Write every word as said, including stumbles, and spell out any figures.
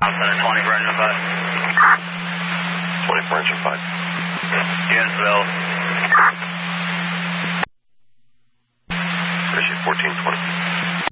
Center twenty-four engine five. twenty-four engine five. Gainesville. Appreciate fourteen twenty.